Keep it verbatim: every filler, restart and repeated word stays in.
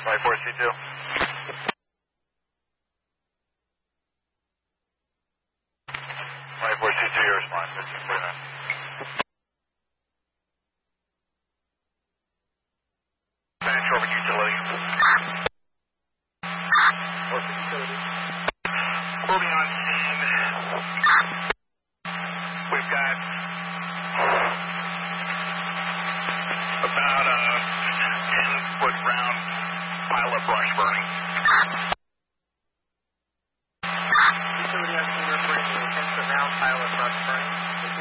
five four C two. five four C two, your response, fifteen forty-nine. Finish over utility. Over utility. We'll be on scene. We've got about a ten foot round pile of brush burning.